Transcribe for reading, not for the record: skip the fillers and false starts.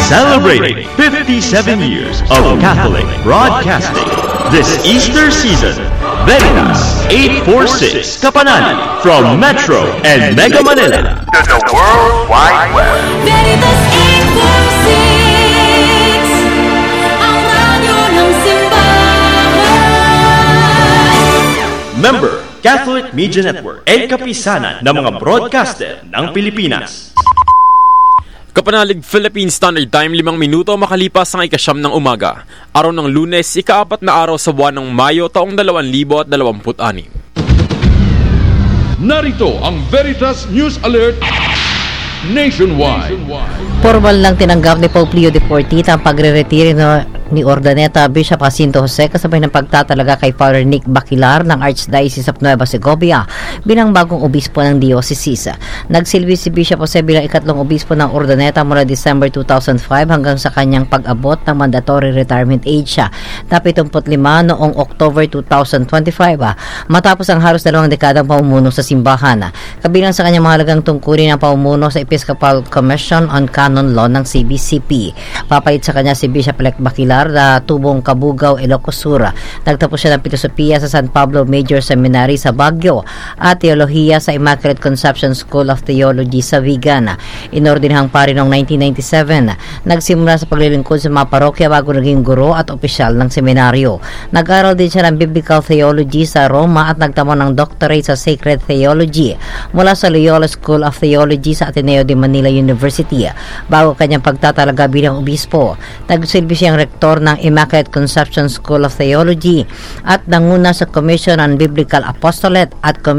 Celebrating 57 years of Catholic broadcasting. This Easter season, Veritas 846 Kapanani from Metro and Mega Manila to the World Wide Web. Veritas 846, ang radyo ng simbahan. Member, Catholic Media Network and kapisanan ng mga broadcaster ng Pilipinas. Kapanalig Philippine Standard Time, 5 minuto makalipas ang ikasyam ng umaga. Araw ng Lunes, ika-4 na araw sa buwan ng Mayo taong 2026. Narito ang Veritas News Alert Nationwide. Formal lang tinanggap ni Pope Leo XIV ang pagre-retire ni Urdaneta Bishop Jacinto Jose kasabay ng pagtatalaga kay Father Nick Baquilar ng Archdiocese of Nueva Segovia bilang bagong obispo ng diocese. Nagsilbi si Bishop Jose bilang ikatlong obispo ng Urdaneta mula December 2005 hanggang sa kanyang pag-abot ng mandatory retirement age na 75 noong October 2025 matapos ang halos 2 dekadang pamumuno sa simbahan. Kabilang sa kanyang mahalagang tungkulin ang pamumuno sa Episcopal Commission on Canon Law ng CBCP. Papalit sa kanya si Bishop-elect Baquilar na tubong Kabugao, Ilocos Sur. Nagtapos siya ng Filosofiya sa San Pablo Major Seminary sa Baguio at Teolohiya sa Immaculate Conception School of Theology sa Vigan. Inordinahang pari noong 1997. Nagsimula sa paglilingkod sa mga parokya bago naging guro at opisyal ng seminaryo. Nag-aral din siya ng Biblical Theology sa Roma at nagtamo ng doctorate sa Sacred Theology mula sa Loyola School of Theology sa Ateneo de Manila University. Bago kanyang pagtatalaga bilang obispo, nagsilbi siyang rektor ng Immaculate Conception School of Theology at nanguna sa Commission on Biblical Apostolate at